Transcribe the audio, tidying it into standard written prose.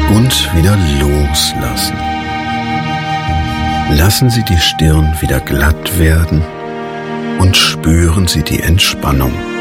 und wieder loslassen. Lassen Sie die Stirn wieder glatt werden und spüren Sie die Entspannung.